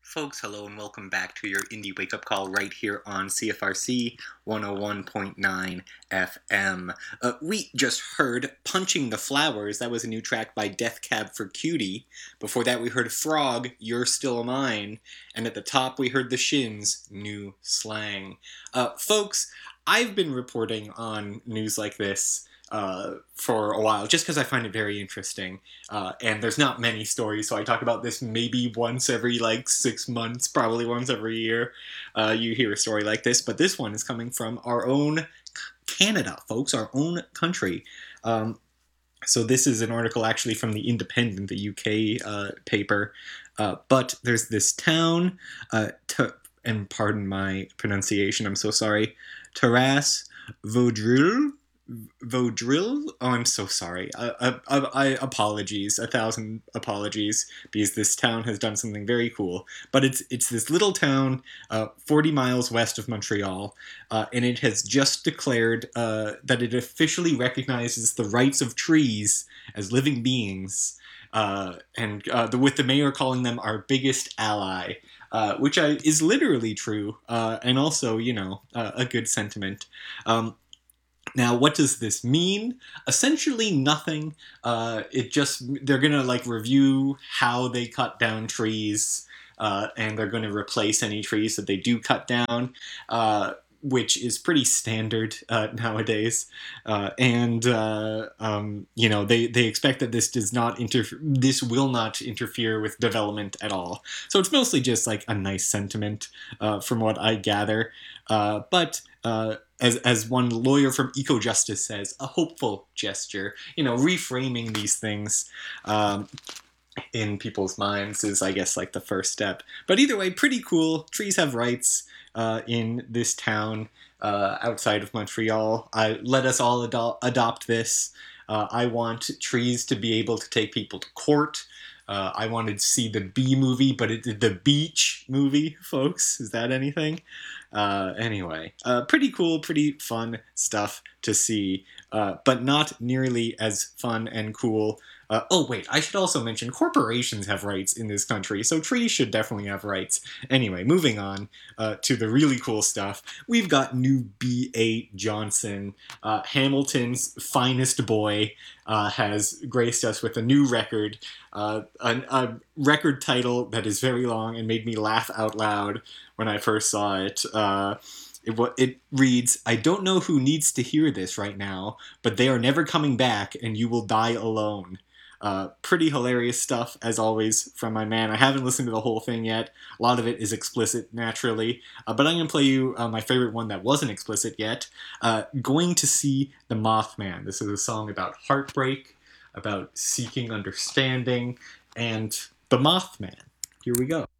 Folks, hello and welcome back to your Indie Wake Up Call right here on CFRC 101.9 FM. We just heard Punching the Flowers. That was a new track by Death Cab for Cutie. Before that, we heard Frog, You're Still Mine. And at the top, we heard The Shins, New Slang. Folks, I've been reporting on news like this for a while, just because I find it very interesting. And there's not many stories, so I talk about this maybe once every 6 months, probably once every year. You hear a story like this, but this one is coming from our own Canada, folks, our own country. So this is an article actually from the Independent, the UK paper. But there's this town, and pardon my pronunciation, I'm so sorry, Taras Vaudreuil. Oh, I'm so sorry. I apologies, 1,000 apologies, because this town has done something very cool. But it's this little town, 40 miles west of Montreal, and it has just declared that it officially recognizes the rights of trees as living beings, with the mayor calling them our biggest ally. Which is literally true, and also, a good sentiment. Now, what does this mean? Essentially nothing. They're gonna review how they cut down trees, and they're gonna replace any trees that they do cut down, which is pretty standard nowadays. They expect that this will not interfere with development at all. So it's mostly just a nice sentiment, from what I gather. But as one lawyer from EcoJustice says, a hopeful gesture. Reframing these things in people's minds is, I guess, the first step. But either way, pretty cool. Trees have rights in this town outside of Montreal. Let us all adopt this. I want trees to be able to take people to court. I wanted to see the Bee movie, but the Beach movie, folks. Is that anything? Anyway, pretty cool, pretty fun stuff to see, but not nearly as fun and cool. I should also mention corporations have rights in this country, so trees should definitely have rights. Anyway, moving on to the really cool stuff. We've got new B.A. Johnson, Hamilton's finest boy, has graced us with a new record, a record title that is very long and made me laugh out loud when I first saw it. It reads, "I don't know who needs to hear this right now, but they are never coming back and you will die alone." Pretty hilarious stuff, as always, from my man. I haven't listened to the whole thing yet. A lot of it is explicit, naturally. But I'm going to play you my favorite one that wasn't explicit yet. Going to See the Mothman. This is a song about heartbreak, about seeking understanding, and the Mothman. Here we go.